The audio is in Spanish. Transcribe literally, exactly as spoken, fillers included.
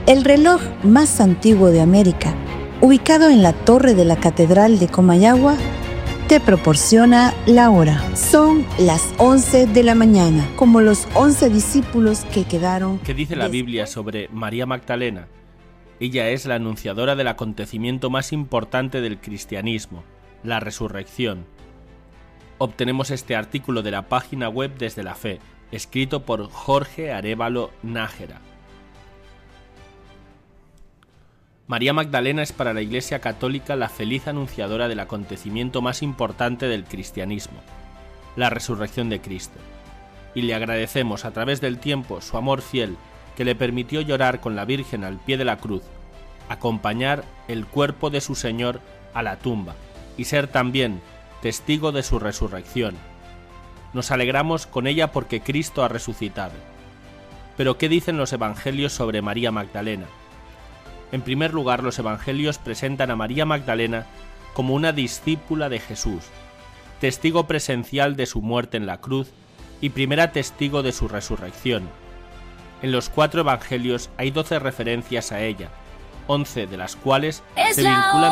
El reloj más antiguo de América, ubicado en la torre de la Catedral de Comayagua, te proporciona la hora. Son las once de la mañana, como los once discípulos que quedaron. ¿Qué dice la Biblia sobre María Magdalena? Ella es la anunciadora del acontecimiento más importante del cristianismo, la resurrección. Obtenemos este artículo de la página web Desde la Fe, escrito por Jorge Arévalo Nájera. María Magdalena es para la Iglesia Católica la feliz anunciadora del acontecimiento más importante del cristianismo, la resurrección de Cristo. Y le agradecemos a través del tiempo su amor fiel que le permitió llorar con la Virgen al pie de la cruz, acompañar el cuerpo de su Señor a la tumba y ser también testigo de su resurrección. Nos alegramos con ella porque Cristo ha resucitado. Pero ¿qué dicen los evangelios sobre María Magdalena? En primer lugar, los evangelios presentan a María Magdalena como una discípula de Jesús, testigo presencial de su muerte en la cruz y primera testigo de su resurrección. En los cuatro evangelios hay doce referencias a ella, once de las cuales se vinculan